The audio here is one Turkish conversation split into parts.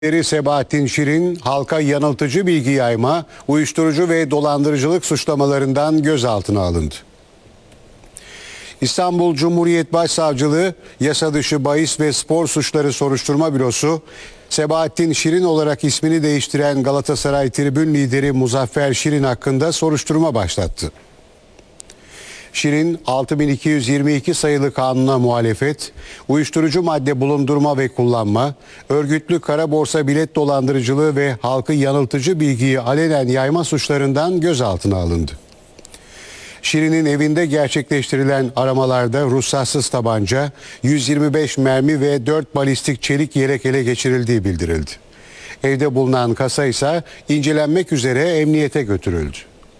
Sebahattin Şirin, halka yanıltıcı bilgi yayma, uyuşturucu ve dolandırıcılık suçlamalarından gözaltına alındı. İstanbul Cumhuriyet Başsavcılığı, Yasa Dışı Bahis ve Spor Suçları Soruşturma Bürosu, Sebahattin Şirin olarak ismini değiştiren Galatasaray tribün lideri Muzaffer Şirin hakkında soruşturma başlattı. Şirin, 6222 sayılı kanuna muhalefet, uyuşturucu madde bulundurma ve kullanma, örgütlü kara borsa bilet dolandırıcılığı ve halkı yanıltıcı bilgiyi alenen yayma suçlarından gözaltına alındı. Şirin'in evinde gerçekleştirilen aramalarda ruhsatsız tabanca, 125 mermi ve 4 balistik çelik yelek ele geçirildiği bildirildi. Evde bulunan kasa ise incelenmek üzere emniyete götürüldü.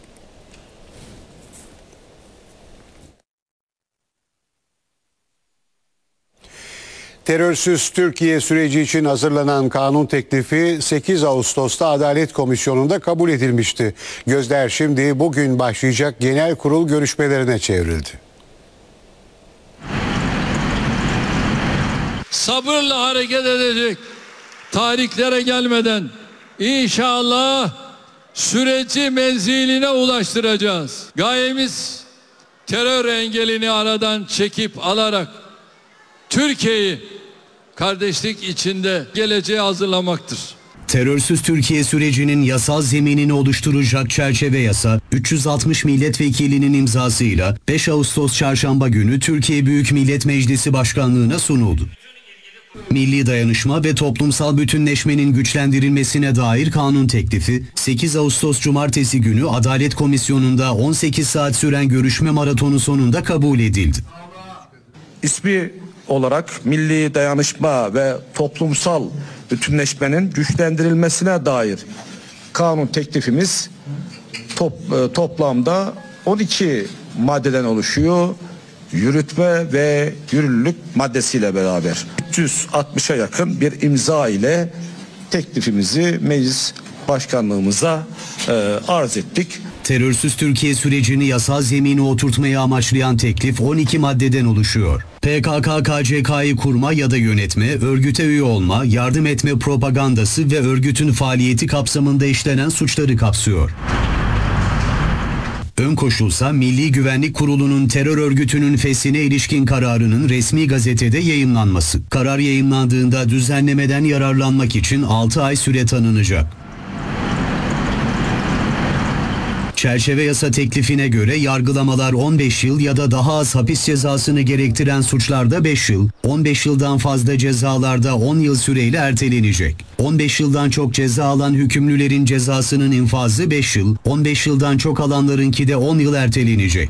Terörsüz Türkiye süreci için hazırlanan kanun teklifi 8 Ağustos'ta Adalet Komisyonu'nda kabul edilmişti. Gözler şimdi bugün başlayacak genel kurul görüşmelerine çevrildi. Sabırla hareket edecek, tarihlere gelmeden inşallah süreci menziline ulaştıracağız. Gayemiz terör engelini aradan çekip alarak Türkiye'yi kardeşlik içinde geleceğe hazırlamaktır. Terörsüz Türkiye sürecinin yasal zeminini oluşturacak çerçeve yasa 360 milletvekilinin imzasıyla 5 Ağustos çarşamba günü Türkiye Büyük Millet Meclisi Başkanlığı'na sunuldu. Milli dayanışma ve toplumsal bütünleşmenin güçlendirilmesine dair kanun teklifi 8 Ağustos Cumartesi günü Adalet Komisyonu'nda 18 saat süren görüşme maratonu sonunda kabul edildi. İsmi olarak milli dayanışma ve toplumsal bütünleşmenin güçlendirilmesine dair kanun teklifimiz toplamda 12 maddeden oluşuyor. Yürütme ve yürürlülük maddesiyle beraber 360'a yakın bir imza ile teklifimizi meclis başkanlığımıza arz ettik. Terörsüz Türkiye sürecini yasal zemine oturtmayı amaçlayan teklif 12 maddeden oluşuyor. PKK-KCK'yı kurma ya da yönetme, örgüte üye olma, yardım etme propagandası ve örgütün faaliyeti kapsamında işlenen suçları kapsıyor. Ön koşulsa Milli Güvenlik Kurulu'nun terör örgütünün feshine ilişkin kararının resmi gazetede yayımlanması. Karar yayımlandığında düzenlemeden yararlanmak için 6 ay süre tanınacak. Çerçeve yasa teklifine göre yargılamalar 15 yıl ya da daha az hapis cezasını gerektiren suçlarda 5 yıl, 15 yıldan fazla cezalarda 10 yıl süreyle ertelenecek. 15 yıldan çok ceza alan hükümlülerin cezasının infazı 5 yıl, 15 yıldan çok alanlarınki de 10 yıl ertelenecek.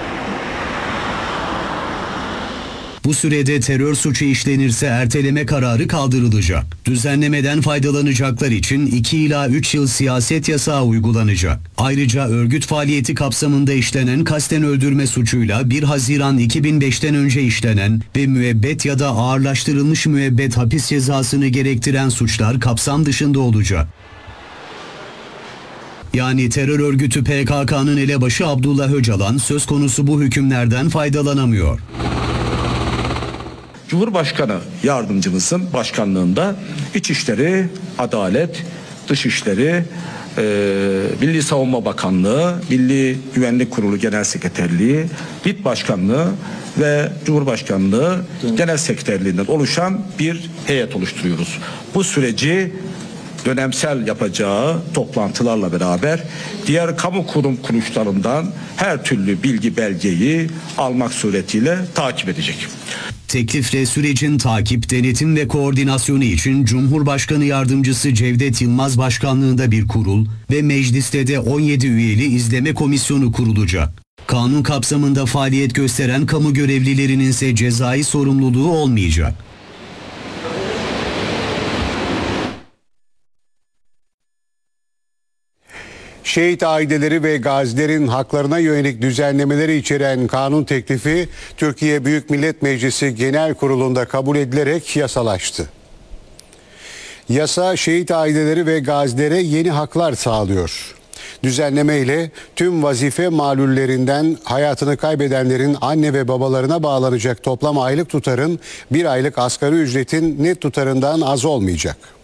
Bu sürede terör suçu işlenirse erteleme kararı kaldırılacak. Düzenlemeden faydalanacaklar için 2 ila 3 yıl siyaset yasağı uygulanacak. Ayrıca örgüt faaliyeti kapsamında işlenen kasten öldürme suçuyla 1 Haziran 2005'ten önce işlenen ve müebbet ya da ağırlaştırılmış müebbet hapis cezasını gerektiren suçlar kapsam dışında olacak. Yani terör örgütü PKK'nın elebaşı Abdullah Öcalan söz konusu bu hükümlerden faydalanamıyor. Cumhurbaşkanı yardımcımızın başkanlığında İçişleri, Adalet, Dışişleri, Milli Savunma Bakanlığı, Milli Güvenlik Kurulu Genel Sekreterliği, MİT Başkanlığı ve Cumhurbaşkanlığı Genel Sekreterliğinden oluşan bir heyet oluşturuyoruz. Bu süreci dönemsel yapacağı toplantılarla beraber diğer kamu kuruluşlarından her türlü bilgi belgeyi almak suretiyle takip edecek. Teklifle sürecin takip, denetim ve koordinasyonu için Cumhurbaşkanı Yardımcısı Cevdet Yılmaz başkanlığında bir kurul ve mecliste de 17 üyeli izleme komisyonu kurulacak. Kanun kapsamında faaliyet gösteren kamu görevlilerinin ise cezai sorumluluğu olmayacak. Şehit aileleri ve gazilerin haklarına yönelik düzenlemeleri içeren kanun teklifi Türkiye Büyük Millet Meclisi Genel Kurulu'nda kabul edilerek yasalaştı. Yasa şehit aileleri ve gazilere yeni haklar sağlıyor. Düzenleme ile tüm vazife malullerinden hayatını kaybedenlerin anne ve babalarına bağlanacak toplam aylık tutarın bir aylık asgari ücretin net tutarından az olmayacak.